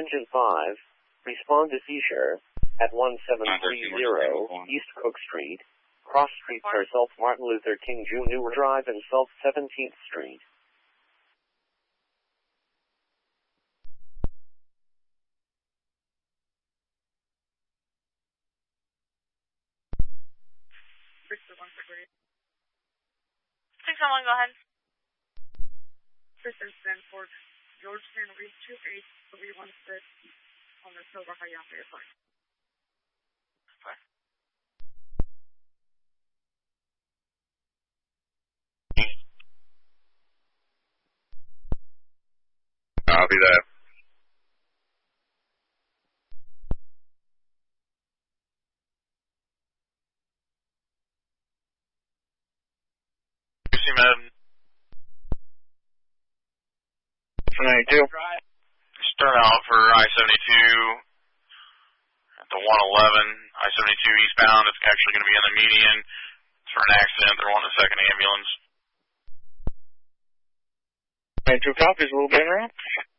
Engine 5, respond to seizure at 1730 East Cook Street, Cross Street, South Martin Luther King Jr. Drive, and South 17th Street. Someone go ahead. Kristen Stanford, George Henry 28316 on the Silver Highway Airport. Copy that. Start out for I-72 at the 111, I-72 eastbound. It's actually going to be in the median. It's for an accident. They're wanting a second ambulance. 2 copies, a little bit around.